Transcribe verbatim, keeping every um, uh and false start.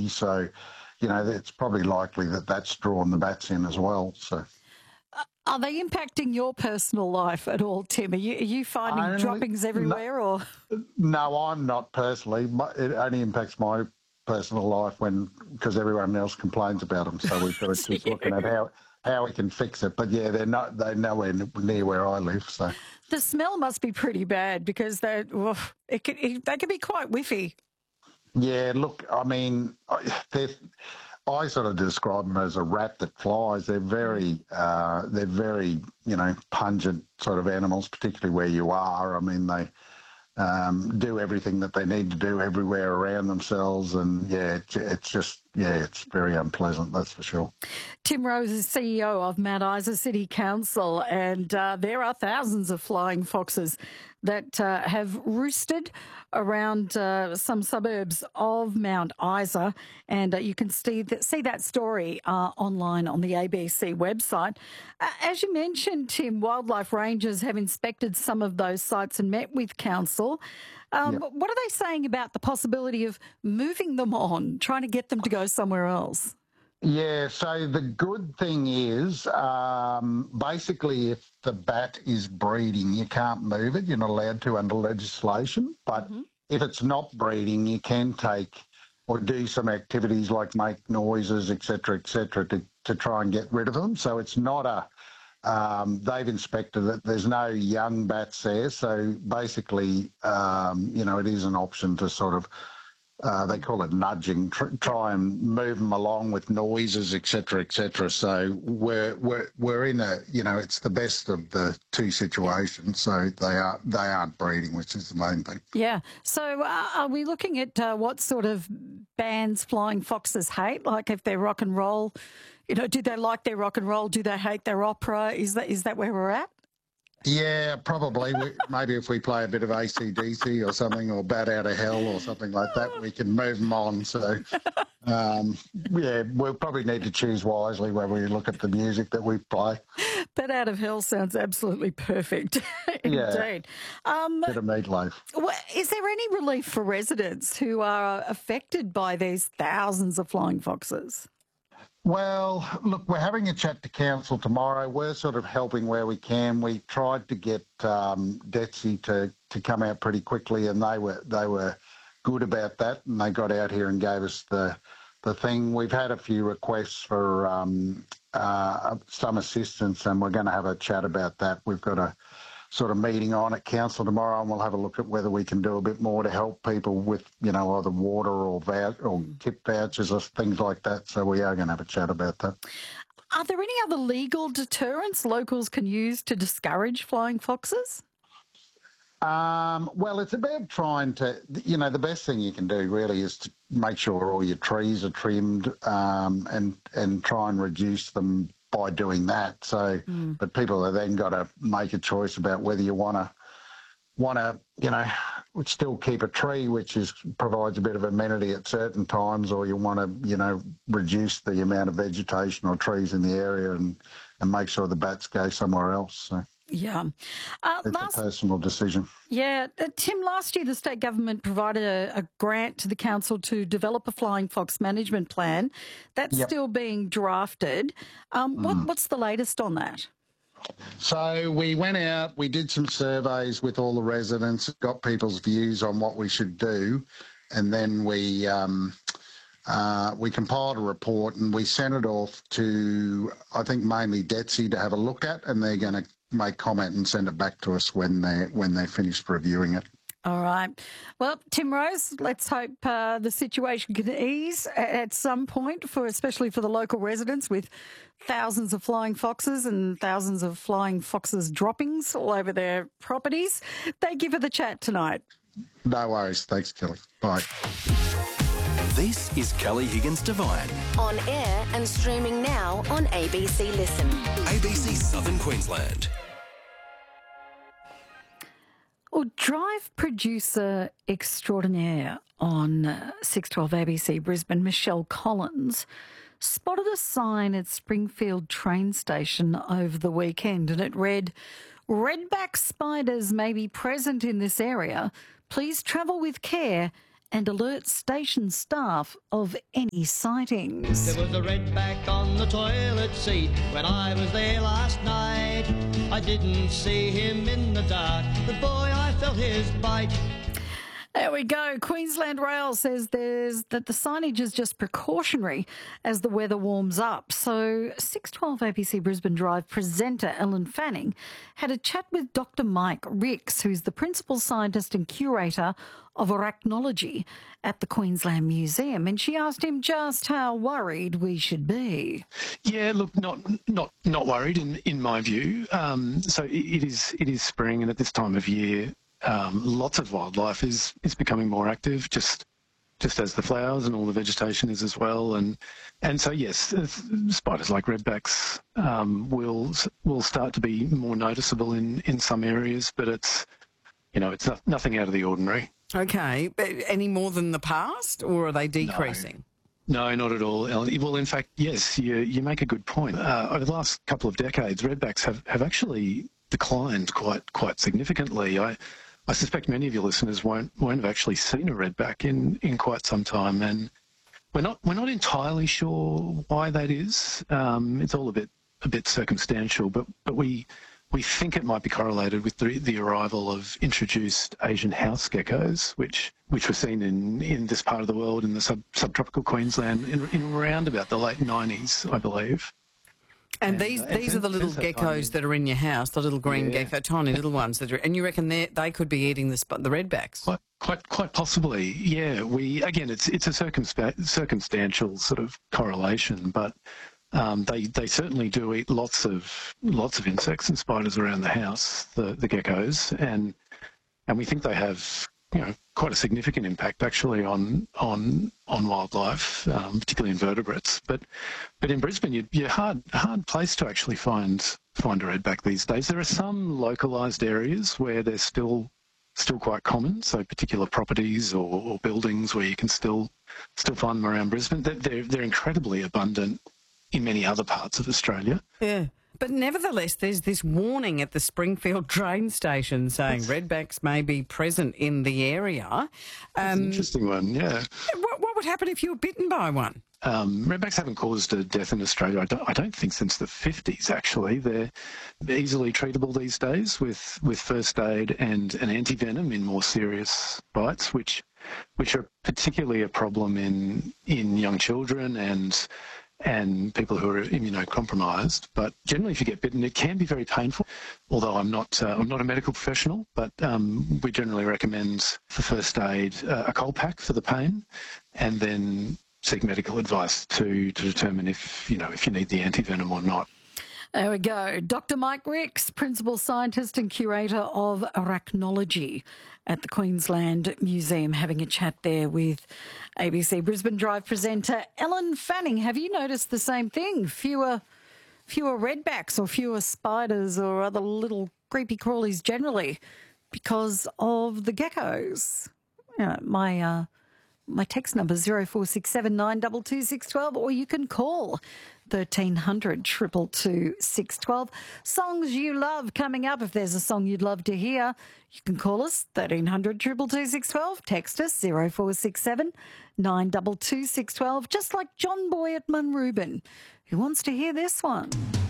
city. So, you know, it's probably likely that that's drawn the bats in as well. So, are they impacting your personal life at all, Tim? Are you, are you finding Only, droppings everywhere? No, or no, I'm not personally. It only impacts my personal life when because everyone else complains about them. So we've got to keep looking at how how we can fix it. But yeah, they're not they're nowhere near where I live. So the smell must be pretty bad because they it can it, they can be quite whiffy. Yeah, look, I mean, they're. I sort of describe them as a rat that flies. They're very, uh, they're very, you know, pungent sort of animals, particularly where you are. I mean, they um, do everything that they need to do everywhere around themselves, and yeah, it's, it's just, yeah, it's very unpleasant. That's for sure. Tim Rose is C E O of Mount Isa City Council, and uh, there are thousands of flying foxes that uh, have roosted around uh, some suburbs of Mount Isa, and uh, you can see that, see that story uh, online on the A B C website. Uh, as you mentioned, Tim, wildlife rangers have inspected some of those sites and met with council. Um, Yep. What are they saying about the possibility of moving them on, trying to get them to go somewhere else? Yeah, so the good thing is um, basically if the bat is breeding, you can't move it. You're not allowed to under legislation. But Mm-hmm. if it's not breeding, you can take or do some activities like make noises, et cetera, et cetera, to, to try and get rid of them. So it's not a, um, they've inspected it. There's no young bats there. So basically, um, you know, it is an option to sort of Uh, they call it nudging. Tr- try and move them along with noises, et cetera, et cetera. So we're we're we're in a you know it's the best of the two situations. So they are they aren't breeding, which is the main thing. Yeah. So uh, are we looking at uh, what sort of bands flying foxes hate? Like if they're rock and roll, you know, do they like their rock and roll? Do they hate their opera? Is that is that where we're at? Yeah, probably. We, maybe if we play a bit of A C D C or something, or Bat Out of Hell or something like that, we can move them on. So, um, yeah, we'll probably need to choose wisely when we look at the music that we play. Bat Out of Hell sounds absolutely perfect. Indeed. Yeah, Um, bit of meatloaf. is there any relief for residents who are affected by these thousands of flying foxes? Well, look, we're having a chat to council tomorrow. We're sort of helping where we can. We tried to get um, DETSI to, to come out pretty quickly, and they were they were good about that, and they got out here and gave us the the thing. We've had a few requests for um, uh, some assistance, and we're going to have a chat about that. We've got a sort of meeting on at council tomorrow, and we'll have a look at whether we can do a bit more to help people with, you know, either water or vouch or tip vouchers or things like that. So we are going to have a chat about that. Are there any other legal deterrents locals can use to discourage flying foxes? Um, well, it's about trying to, you know, the best thing you can do really is to make sure all your trees are trimmed um, and and try and reduce them by doing that. So, mm. but people have then got to make a choice about whether you want to want to, you know, still keep a tree, which is provides a bit of amenity at certain times, or you want to, you know, reduce the amount of vegetation or trees in the area and and make sure the bats go somewhere else. So. Yeah. Uh, it's last, a personal decision. Yeah. Uh, Tim, last year the state government provided a, a grant to the council to develop a flying fox management plan. That's yep. still being drafted. Um, what, mm. What's the latest on that? So we went out, we did some surveys with all the residents, got people's views on what we should do, and then we um, uh, we compiled a report and we sent it off to, I think, mainly DETSI to have a look at, and they're going to make comment and send it back to us when they when they finished reviewing it. All right. Well, Tim Rose, let's hope uh, the situation can ease at some point, for especially for the local residents with thousands of flying foxes and thousands of flying foxes droppings all over their properties. Thank you for the chat tonight. No worries. Thanks, Kelly. Bye. This is Kelly Higgins Devine. On air and streaming now on A B C Listen. A B C Southern Queensland. Well, drive producer extraordinaire on uh, six twelve A B C Brisbane, Michelle Collins, spotted a sign at Springfield train station over the weekend, and it read, "Redback spiders may be present in this area. Please travel with care and alert station staff of any sightings. There was a redback on the toilet seat when I was there last night. I didn't see him in the dark, but boy, I felt his bite. There we go. Queensland Rail says there's that the signage is just precautionary as the weather warms up. So six twelve A B C Brisbane Drive presenter Ellen Fanning had a chat with Doctor Mike Ricks, who's the principal scientist and curator of arachnology at the Queensland Museum, and she asked him just how worried we should be. Yeah, look, not not not worried in in my view. Um, so it, it is it is spring, and at this time of year, Um, lots of wildlife is, is becoming more active, just just as the flowers and all the vegetation is as well, and and so yes, spiders like redbacks um, will will start to be more noticeable in, in some areas, but it's you know it's not, nothing out of the ordinary. Okay, but any more than the past, or are they decreasing? No. No, not at all, Ellen. Well, in fact, yes, you you make a good point. Uh, over the last couple of decades, redbacks have, have actually declined quite quite significantly. I I suspect many of your listeners won't won't have actually seen a redback in, in quite some time, and we're not we're not entirely sure why that is. Um, it's all a bit a bit circumstantial, but but we we think it might be correlated with the the arrival of introduced Asian house geckos, which which were seen in, in this part of the world in the sub, subtropical Queensland in, in around about the late nineties, I believe. And, And, these uh, these are the little tiny- geckos that are in your house, the little green Yeah. gecko, tiny little ones that are, and you reckon they they could be eating the sp- the redbacks? Quite, quite, quite possibly. Yeah. We again, it's it's a circumspa- circumstantial sort of correlation, but um, they they certainly do eat lots of lots of insects and spiders around the house, the the geckos, and and we think they have you know quite a significant impact actually on on on wildlife, um, particularly invertebrates. But but in Brisbane, you, you're hard hard place to actually find find a redback these days. There are some localised areas where they're still still quite common, so particular properties or, or buildings where you can still still find them around Brisbane. They're, they're they're incredibly abundant in many other parts of Australia. Yeah. But nevertheless, there's this warning at the Springfield train station saying redbacks may be present in the area. That's an Um, interesting one, yeah. what, what would happen if you were bitten by one? Um, redbacks haven't caused a death in Australia, I don't, I don't think, since the fifties, actually. They're easily treatable these days with, with first aid and an antivenom in more serious bites, which which are particularly a problem in in young children and and people who are immunocompromised. But generally, if you get bitten, it can be very painful. Although I'm not, uh, I'm not a medical professional, but um, we generally recommend for first aid uh, a cold pack for the pain, and then seek medical advice to to determine if you know if you need the antivenom or not. There we go. Doctor Mike Ricks, Principal Scientist and Curator of Arachnology at the Queensland Museum, having a chat there with A B C Brisbane Drive presenter Ellen Fanning. Have you noticed the same thing? Fewer fewer redbacks or fewer spiders or other little creepy crawlies generally because of the geckos? You know, my... Uh, My text number is zero four six seven nine two two six one two, or you can call thirteen hundred two two two six one two. Songs you love coming up. If there's a song you'd love to hear, you can call us thirteen hundred two two two six one two. Text us zero four six seven nine two two six one two, just like John Boy at Munrooban, who wants to hear this one.